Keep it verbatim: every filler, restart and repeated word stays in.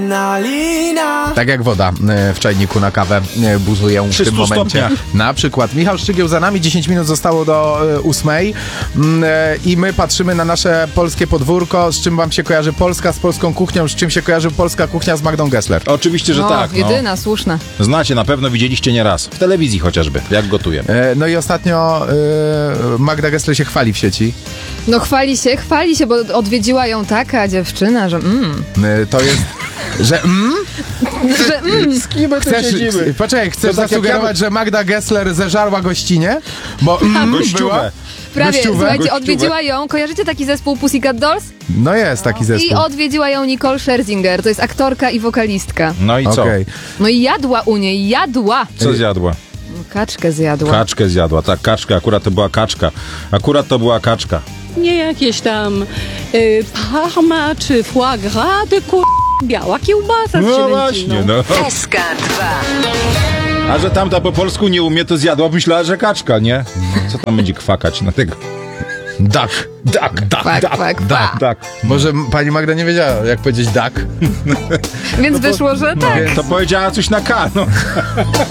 Tak jak woda w czajniku na kawę buzują w tym momencie. Stopniach. Na przykład Michał Szczygieł za nami, dziesięć minut zostało do ósmej i my patrzymy na nasze polskie podwórko. Z czym wam się kojarzy Polska z polską kuchnią? Z czym się kojarzy polska kuchnia z Magdą Gessler? Oczywiście, że No, tak. No. jedyna, słuszna. Znacie, na pewno widzieliście nieraz. W telewizji chociażby, jak gotuje. No i ostatnio Magda Gessler się chwali w sieci. No chwali się, chwali się, bo odwiedziła ją taka dziewczyna, że mm. To jest... Że mm? że mm. Z kim my tu Chcesz, siedzimy? poczekaj, chcesz To tak jak zasugerować, ja- że Magda Gessler zeżarła gościnie? Bo mm, była? Gościówę. Prawie, Gościówę? słuchajcie, Gościówę. odwiedziła ją, kojarzycie taki zespół Pussycat Dolls? No jest taki zespół. I odwiedziła ją Nicole Scherzinger, to jest aktorka i wokalistka. No i co? Okej. No i jadła u niej, jadła! Co zjadła? Kaczkę zjadła. Kaczkę zjadła, tak, kaczka, akurat to była kaczka. Akurat to była kaczka. Nie jakieś tam y, parma czy foie gras, tylko biała kiełbasa z No cielęciną. właśnie, no. S K dwa. A że tamta po polsku nie umie, to zjadła, myślała, że kaczka, nie? Co tam będzie kwakać na tego? Duck. Tak, tak, Kwak, tak, kwak, tak, kwak. tak. Może pani Magda nie wiedziała, jak powiedzieć duck. Więc wyszło, że tak. To powiedziała coś na K, no.